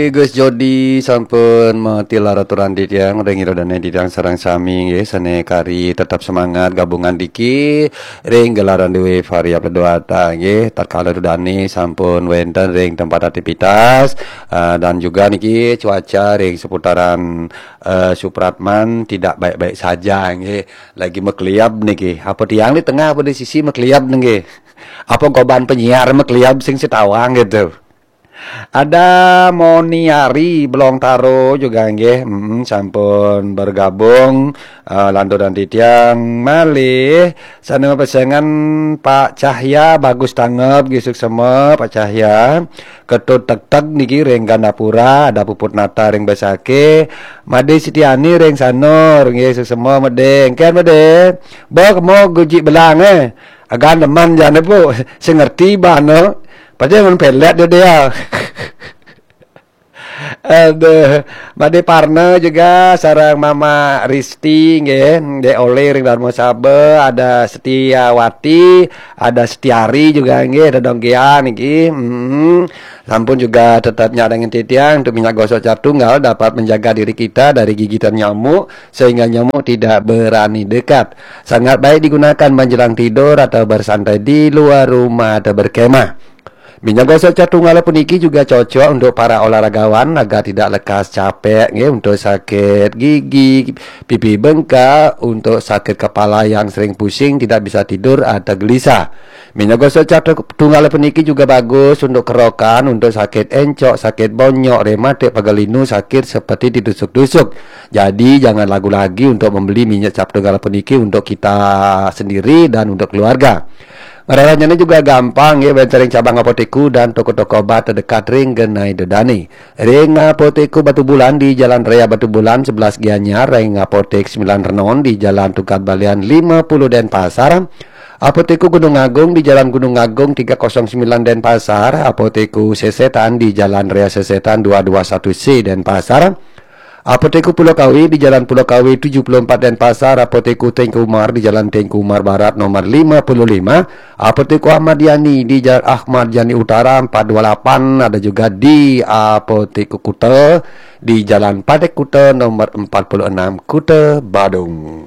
Gus Jody sampun metilar aturan di tiang ring irodane di tiang sarang sami nggih sane kari tetap semangat gabungan diki ring gelaran dewe varia pedoata nggih tatkala dudani sampun wenten ring tempat aktivitas dan juga niki cuaca ring seputaran Supratman tidak baik-baik saja nggih lagi mekliab niki apa tiang di tengah apa di sisi mekliab nggih apa goban penyiar mekliab sing setawang gitu. Ada Moniari Belontaro juga nggih, sampun bergabung Lando dan Titiang malih sana pesengan Pak Cahya bagus tanggap gisuk semua Pak Cahya ketut tek-tek niki ring Gandapura ada Puput Nata ring Besake Made Sitiani ring Sanur nggih semua medeng kan mede bok mau guji belang agak teman jane po sing ngerti bano padahal men pelet dia. Aduh, Made Parna juga sarang Mama Risti nggih, Dek Oleh ring Darmo Sabe, ada Setiawati, ada Setiari juga nggih, ada Dongkian niki. Sampun juga tetap nyadangin titiang untuk minyak gosok cat tunggal dapat menjaga diri kita dari gigitan nyamuk sehingga nyamuk tidak berani dekat. Sangat baik digunakan menjelang tidur atau bersantai di luar rumah atau berkemah. Minyak gosok cat tunggal puniki juga cocok untuk para olahragawan agar tidak lekas capek untuk sakit gigi, pipi bengkak, untuk sakit kepala yang sering pusing, tidak bisa tidur atau gelisah. Minyak gosok cat tunggal puniki juga bagus untuk kerokan, untuk sakit encok, sakit bonyok, rematik, pagelinu, sakit seperti ditusuk-tusuk. Jadi jangan ragu lagi untuk membeli minyak cat tunggal puniki untuk kita sendiri dan untuk keluarga. Ngerelanya juga gampang ya, bencaring cabang apoteku dan toko-toko obat terdekat ring Genai Dodani. Ring apoteku Batu Bulan di Jalan Raya Batu Bulan 11 Gianyar, ring apotek 9 Renon di Jalan Tukar Balian 50 Denpasar. Apoteku Gunung Agung di Jalan Gunung Agung 309 Denpasar. Apoteku Sesetan di Jalan Raya Sesetan 221C Denpasar. Apoteku Pulau Kawi di Jalan Pulau Kawi 74 Denpasar. Apoteku Tengku Umar di Jalan Tengku Umar Barat nomor 55. Apoteku Ahmad Yani di Jalan Ahmad Yani Utara 428. Ada juga di Apoteku Kute di Jalan Padek Kute nomor 46 Kute Badung.